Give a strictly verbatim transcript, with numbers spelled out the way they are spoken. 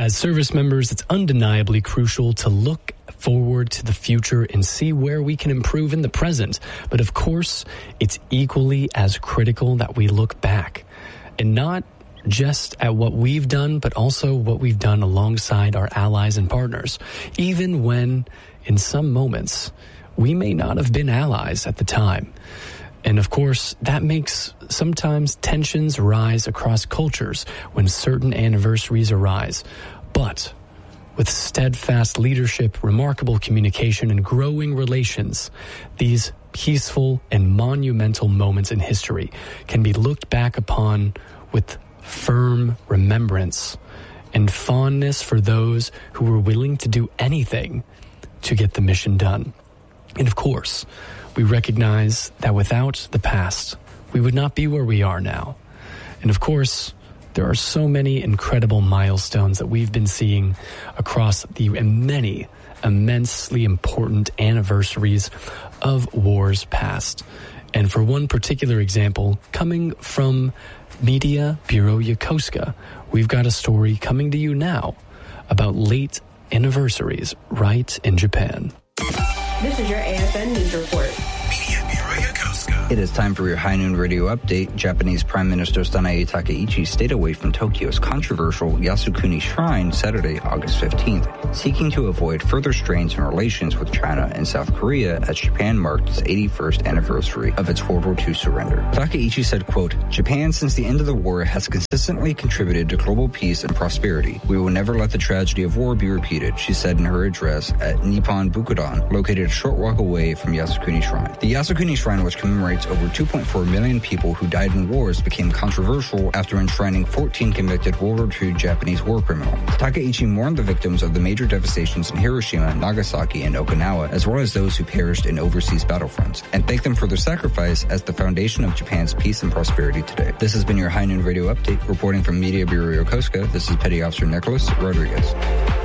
As service members, it's undeniably crucial to look forward to the future and see where we can improve in the present. But of course, it's equally as critical that we look back, and not just at what we've done, but also what we've done alongside our allies and partners, even when, in some moments, we may not have been allies at the time. And of course, that makes sometimes tensions rise across cultures when certain anniversaries arise. But with steadfast leadership, remarkable communication, and growing relations, these peaceful and monumental moments in history can be looked back upon with firm remembrance and fondness for those who were willing to do anything to get the mission done. And of course, we recognize that without the past, we would not be where we are now. And of course, there are so many incredible milestones that we've been seeing across the many immensely important anniversaries of wars past. And for one particular example, coming from Media Bureau Yokosuka, we've got a story coming to you now about late anniversaries right in Japan. This is your A F N News Report. Media Bureau Yokosuka. It is time for your High Noon Radio Update. Japanese Prime Minister Sanae Takaichi stayed away from Tokyo's controversial Yasukuni Shrine Saturday, August fifteenth, seeking to avoid further strains in relations with China and South Korea as Japan marked its eighty-first anniversary of its World War Two surrender. Takaichi said, quote, "Japan since the end of the war has consistently contributed to global peace and prosperity. We will never let the tragedy of war be repeated," she said in her address at Nippon Bukodan, located a short walk away from Yasukuni Shrine. The Yasukuni Shrine, which commemorates over two point four million people who died in wars, became controversial after enshrining fourteen convicted World War Two Japanese war criminals. Takaichi mourned the victims of the major devastations in Hiroshima, Nagasaki, and Okinawa, as well as those who perished in overseas battlefronts, and thanked them for their sacrifice as the foundation of Japan's peace and prosperity today. This has been your High Noon Radio Update. Reporting from Media Bureau Yokosuka, this is Petty Officer Nicholas Rodriguez.